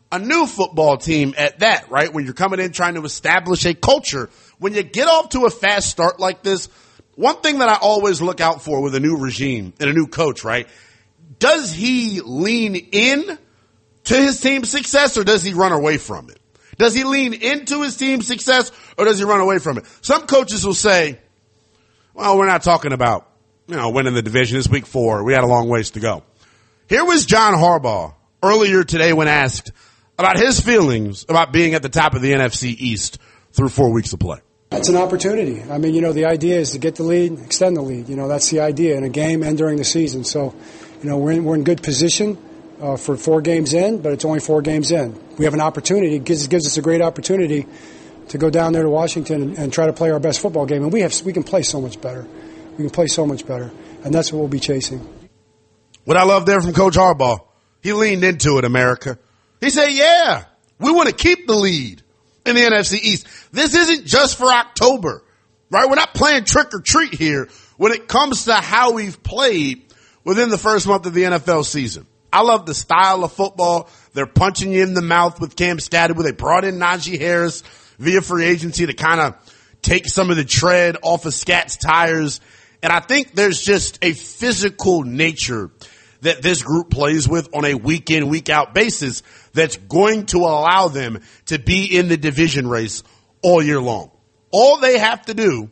a new football team at that, right? When you're coming in trying to establish a culture. When you get off to a fast start like this, one thing that I always look out for with a new regime and a new coach, right? Does he lean in to his team's success or does he run away from it? Does he lean into his team's success or does he run away from it? Some coaches will say, well, we're not talking about, winning the division. This week 4. We had a long ways to go. Here was John Harbaugh earlier today when asked about his feelings about being at the top of the NFC East through 4 weeks of play. It's an opportunity. I mean, the idea is to get the lead, extend the lead. That's the idea in a game and during the season. So, we're in good position for 4 games in, but it's only 4 games in. We have an opportunity. It gives us a great opportunity to go down there to Washington and try to play our best football game. And we can play so much better. We can play so much better. And that's what we'll be chasing. What I love there from Coach Harbaugh, he leaned into it, America. He said, yeah, we want to keep the lead in the NFC East. This isn't just for October, right? We're not playing trick or treat here when it comes to how we've played within the first month of the NFL season. I love the style of football. They're punching you in the mouth with Cam Skadden. They brought in Najee Harris via free agency to kind of take some of the tread off of Scat's tires. And I think there's just a physical nature that this group plays with on a week in, week out basis that's going to allow them to be in the division race all year long. All they have to do,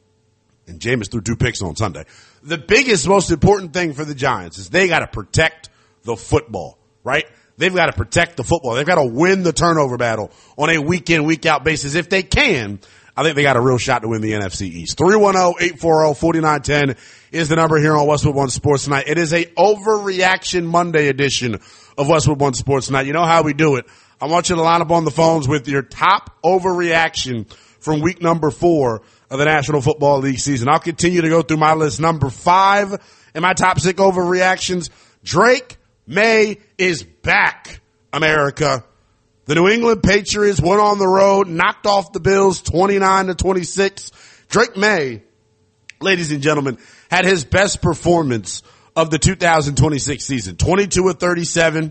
and Jameis threw 2 picks on Sunday, the biggest, most important thing for the Giants is they got to protect the football, right? They've got to protect the football. They've got to win the turnover battle on a week in, week out basis. If they can, I think they got a real shot to win the NFC East. 310-840-4910 is the number here on Westwood One Sports Tonight. It is a Overreaction Monday edition of Westwood One Sports Tonight. You know how we do it. I want you to line up on the phones with your top overreaction from week number 4 of the National Football League season. I'll continue to go through my list. Number 5 in my top 6 overreactions, Drake May is back, America. The New England Patriots went on the road, knocked off the Bills 29-26. Drake May, ladies and gentlemen, had his best performance of the 2026 season. 22 of 37,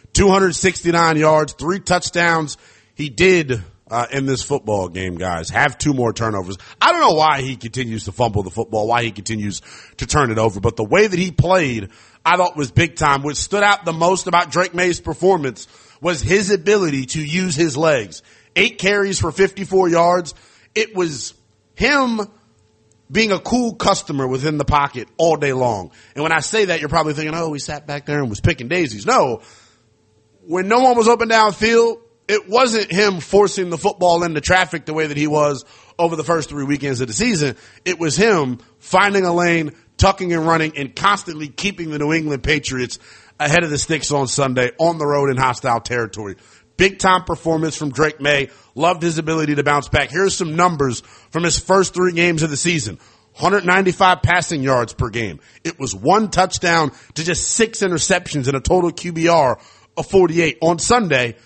269 yards, 3 touchdowns. He did, in this football game, guys, have 2 more turnovers. I don't know why he continues to fumble the football, why he continues to turn it over, but the way that he played, I thought was big time. What stood out the most about Drake May's performance was his ability to use his legs. 8 carries for 54 yards. It was him being a cool customer within the pocket all day long. And when I say that, you're probably thinking, oh, he sat back there and was picking daisies. No. When no one was open downfield, it wasn't him forcing the football into traffic the way that he was over the first 3 weekends of the season. It was him finding a lane, tucking and running, and constantly keeping the New England Patriots ahead of the sticks on Sunday on the road in hostile territory. Big time performance from Drake May. Loved his ability to bounce back. Here's some numbers from his first 3 games of the season. 195 passing yards per game. It was 1 touchdown to just 6 interceptions and a total QBR of 48. On Sunday,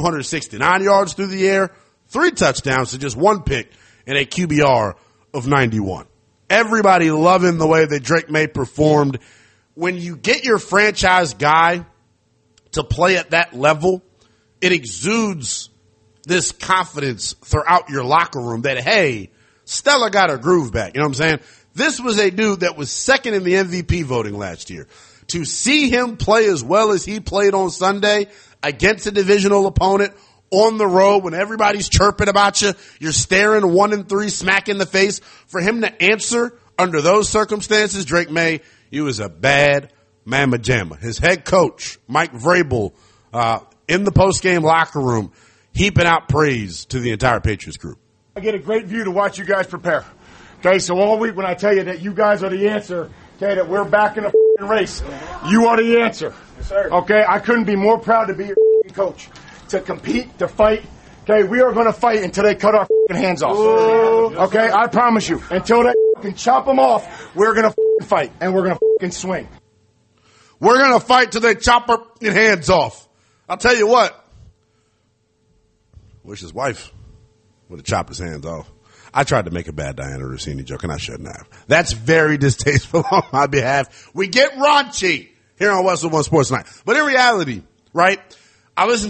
269 yards through the air, 3 touchdowns to just 1 pick and a QBR of 91. Everybody loving the way that Drake May performed. When you get your franchise guy to play at that level, it exudes this confidence throughout your locker room that, hey, Stella got her groove back. You know what I'm saying? This was a dude that was second in the MVP voting last year. To see him play as well as he played on Sunday against a divisional opponent on the road when everybody's chirping about you, you're staring 1-3 smack in the face. For him to answer under those circumstances, Drake May, he was a bad mamma jamma. His head coach, Mike Vrabel, in the post-game locker room, heaping out praise to the entire Patriots group. I get a great view to watch you guys prepare. Okay, so all week when I tell you that you guys are the answer, okay, that we're back in the race, you are the answer. Yes, sir. Okay, I couldn't be more proud to be your coach. To compete, to fight. Okay, we are going to fight until they cut our hands off. Okay, I promise you. Until they can chop them off, we're going to fight, and we're going to swing. We're going to fight till they chop our hands off. I'll tell you what. Wish his wife would have chopped his hands off. I tried to make a bad Diana Rossini joke, and I shouldn't have. That's very distasteful on my behalf. We get raunchy here on Westwood One Sports Night. But in reality, right, I listened